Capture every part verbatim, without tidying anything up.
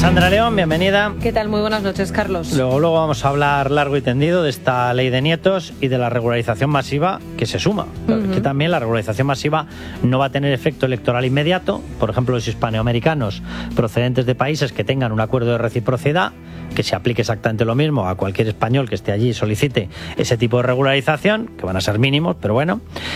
Sandra León, bienvenida. ¿Qué tal? Muy buenas noches, Carlos. Luego, luego vamos a hablar largo y tendido de esta ley de nietos y de la regularización masiva que se suma. Uh-huh. Que también la regularización masiva no va a tener efecto electoral inmediato. Por ejemplo, los hispanoamericanos procedentes de países que tengan un acuerdo de reciprocidad, que se aplique exactamente lo mismo a cualquier español que esté allí y solicite ese tipo de regularización, que van a ser mínimos, pero bueno.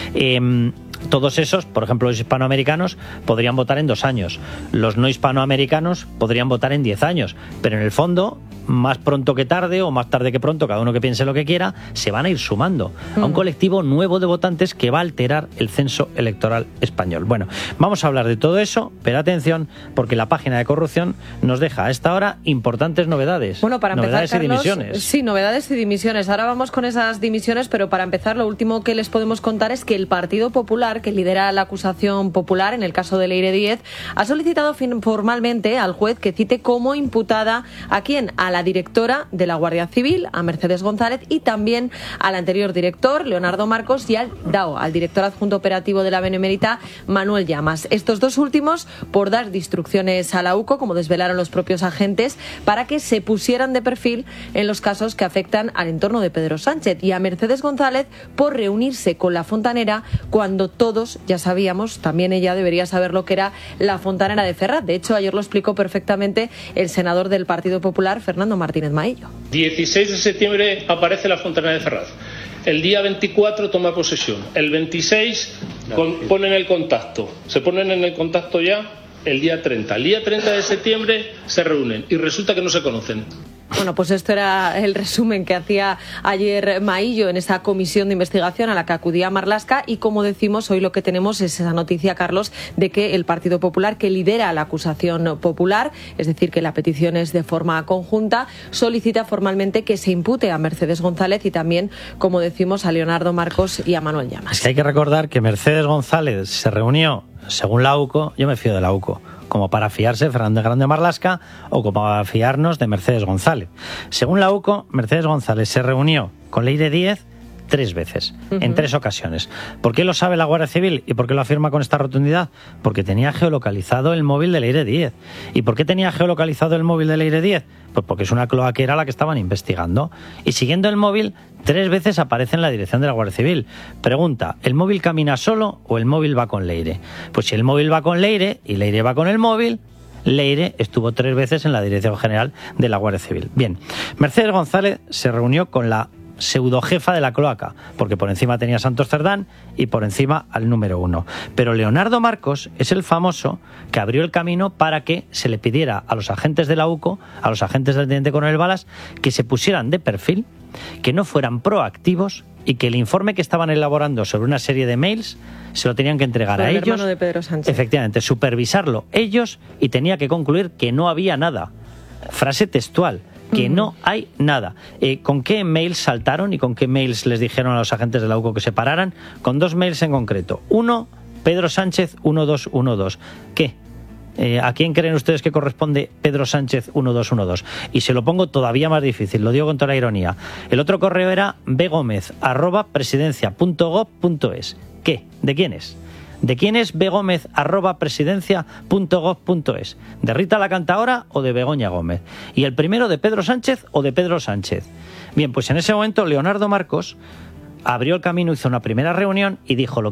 Eh, Todos esos, por ejemplo, los hispanoamericanos, podrían votar en dos años. Los no hispanoamericanos podrían votar en diez años. Pero en el fondo, más pronto que tarde o más tarde que pronto, cada uno que piense lo que quiera, se van a ir sumando mm. a un colectivo nuevo de votantes que va a alterar el censo electoral español. Bueno, vamos a hablar de todo eso, pero atención, porque la página de corrupción nos deja a esta hora importantes novedades. Bueno, para empezar, novedades Carlos, y dimisiones. Sí, novedades y dimisiones. Ahora vamos con esas dimisiones, pero para empezar, lo último que les podemos contar es que el Partido Popular, que lidera la acusación popular en el caso de Leire Díez, ha solicitado formalmente al juez que cite como imputada a quién, a la directora de la Guardia Civil, a Mercedes González, y también al anterior director, Leonardo Marcos, y al D A O, al director adjunto operativo de la Benemérita, Manuel Llamas. Estos dos últimos por dar instrucciones a la U C O, como desvelaron los propios agentes, para que se pusieran de perfil en los casos que afectan al entorno de Pedro Sánchez, y a Mercedes González por reunirse con la fontanera cuando todos ya sabíamos, también ella debería saber lo que era la fontanera de Ferraz. De hecho, ayer lo explicó perfectamente el senador del Partido Popular, Fernando Martínez Maillo. dieciséis de septiembre aparece la fontanera de Ferraz. El día veinticuatro toma posesión. El veintiséis con, ponen el contacto. Se ponen en el contacto ya el día treinta. El día treinta de septiembre se reúnen y resulta que no se conocen. Bueno, pues esto era el resumen que hacía ayer Maillo en esa comisión de investigación a la que acudía Marlaska, y como decimos, hoy lo que tenemos es esa noticia, Carlos, de que el Partido Popular, que lidera la acusación popular, es decir, que la petición es de forma conjunta, solicita formalmente que se impute a Mercedes González y también, como decimos, a Leonardo Marcos y a Manuel Llamas. Es que hay que recordar que Mercedes González se reunió, según la U C O, yo me fío de la U C O, como para fiarse de Fernández Grande Marlaska o como para fiarnos de Mercedes González. Según la U C O, Mercedes González se reunió con Leire Díez tres veces, uh-huh. en tres ocasiones. ¿Por qué lo sabe la Guardia Civil y por qué lo afirma con esta rotundidad? Porque tenía geolocalizado el móvil de Leire Díez. ¿Y por qué tenía geolocalizado el móvil de Leire Díez? Pues porque es una cloaquera la que estaban investigando. Y siguiendo el móvil, tres veces aparece en la dirección de la Guardia Civil. Pregunta, ¿el móvil camina solo o el móvil va con Leire? Pues si el móvil va con Leire y Leire va con el móvil, Leire estuvo tres veces en la Dirección General de la Guardia Civil. Bien, Mercedes González se reunió con la pseudojefa de la cloaca, porque por encima tenía a Santos Cerdán y por encima al número uno. Pero Leonardo Marcos es el famoso que abrió el camino para que se le pidiera a los agentes de la U C O, a los agentes del teniente coronel Balas, que se pusieran de perfil, que no fueran proactivos y que el informe que estaban elaborando sobre una serie de mails se lo tenían que entregar a ellos. El hermano de Pedro Sánchez. Efectivamente, supervisarlo ellos, y tenía que concluir que no había nada. Frase textual. Que no hay nada. Eh, ¿Con qué mails saltaron y con qué mails les dijeron a los agentes de la U C O que se pararan? Con dos mails en concreto. Uno, Pedro Sánchez uno dos uno dos. ¿Qué? Eh, ¿A quién creen ustedes que corresponde Pedro Sánchez uno dos uno dos? Y se lo pongo todavía más difícil, lo digo con toda la ironía. El otro correo era begomez arroba presidencia punto gob punto es. ¿Qué? ¿De quién es? ¿De quién es begomez arroba presidencia punto gob punto es? ¿De Rita la Cantaora o de Begoña Gómez? ¿Y el primero de Pedro Sánchez o de Pedro Sánchez? Bien, pues en ese momento Leonardo Marcos abrió el camino, hizo una primera reunión y dijo lo